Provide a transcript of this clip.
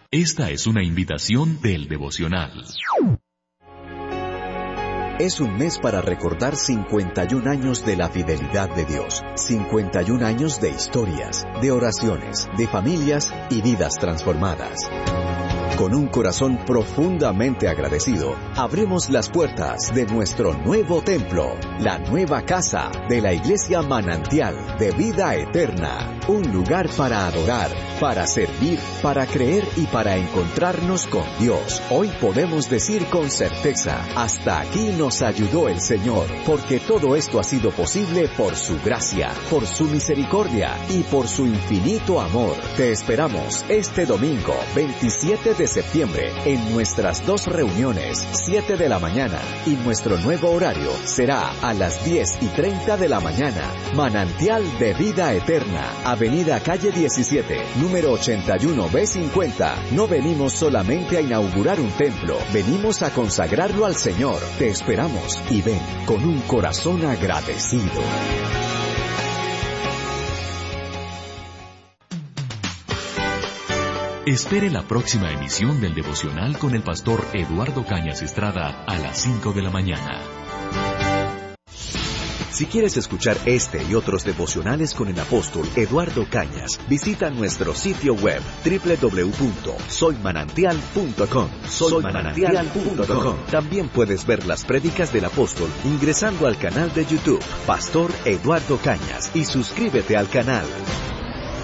Esta es una invitación del devocional. Es un mes para recordar 51 años de la fidelidad de Dios, 51 años de historias, de oraciones, de familias y vidas transformadas. Con un corazón profundamente agradecido, abrimos las puertas de nuestro nuevo templo, la nueva casa de la Iglesia Manantial de Vida Eterna. Un lugar para adorar, para servir, para creer y para encontrarnos con Dios. Hoy podemos decir con certeza, hasta aquí nos ayudó el Señor, porque todo esto ha sido posible por su gracia, por su misericordia y por su infinito amor. Te esperamos este domingo, 27 de septiembre, en nuestras 2 reuniones, 7 de la mañana, y nuestro nuevo horario será a las 10:30 de la mañana. Manantial de Vida Eterna, Avenida Calle 17, número 81B50. No venimos solamente a inaugurar un templo, venimos a consagrarlo al Señor. Te esperamos y ven con un corazón agradecido. Espere la próxima emisión del devocional con el pastor Eduardo Cañas Estrada a las 5 de la mañana. Si quieres escuchar este y otros devocionales con el apóstol Eduardo Cañas, visita nuestro sitio web www.soymanantial.com. Soymanantial.com. También puedes ver las prédicas del apóstol ingresando al canal de YouTube Pastor Eduardo Cañas y suscríbete al canal.